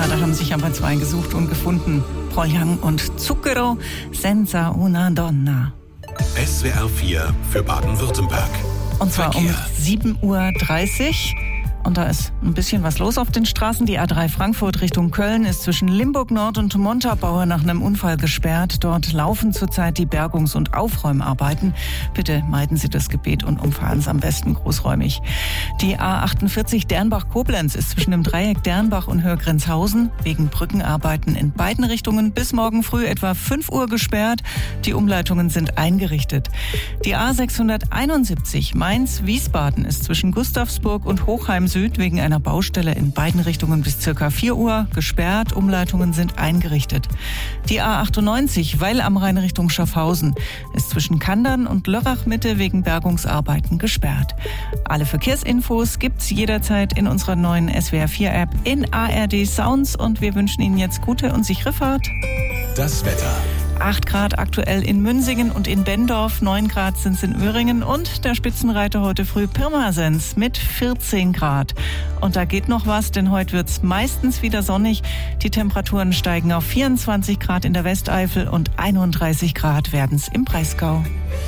da haben sich aber zwei gesucht und gefunden. Paul Young und Zucchero senza una donna. SWR 4 für Baden-Württemberg. Und zwar Verkehr. um 7.30 Uhr. Und da ist ein bisschen was los auf den Straßen. Die A3 Frankfurt Richtung Köln ist zwischen Limburg Nord und Montabaur nach einem Unfall gesperrt. Dort laufen zurzeit die Bergungs- und Aufräumarbeiten. Bitte meiden Sie das Gebiet und umfahren Sie am besten großräumig. Die A48 Dernbach-Koblenz ist zwischen dem Dreieck Dernbach und Hörgrenzhausen wegen Brückenarbeiten in beiden Richtungen bis morgen früh etwa 5 Uhr gesperrt. Die Umleitungen sind eingerichtet. Die A671 Mainz-Wiesbaden ist zwischen Gustavsburg und Hochheim Süd wegen einer Baustelle in beiden Richtungen bis circa 4 Uhr gesperrt. Umleitungen sind eingerichtet. Die A98 Weil am Rhein Richtung Schaffhausen ist zwischen Kandern und Lörrach Mitte wegen Bergungsarbeiten gesperrt. Alle Verkehrsinfos gibt's jederzeit in unserer neuen SWR 4 App in ARD Sounds und wir wünschen Ihnen jetzt gute und sichere Fahrt. Das Wetter. 8 Grad aktuell in Münsingen und in Benndorf, 9 Grad sind es in Öhringen und der Spitzenreiter heute früh Pirmasens mit 14 Grad. Und da geht noch was, denn heute wird's meistens wieder sonnig. Die Temperaturen steigen auf 24 Grad in der Westeifel und 31 Grad werden's im Breisgau.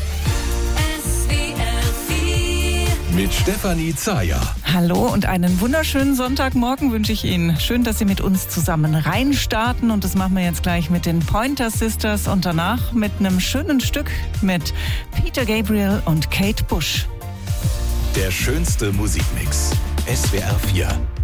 Mit Stefanie Zayer. Hallo und einen wunderschönen Sonntagmorgen wünsche ich Ihnen. Schön, dass Sie mit uns zusammen reinstarten und das machen wir jetzt gleich mit den Pointer Sisters und danach mit einem schönen Stück mit Peter Gabriel und Kate Bush. Der schönste Musikmix. SWR 4.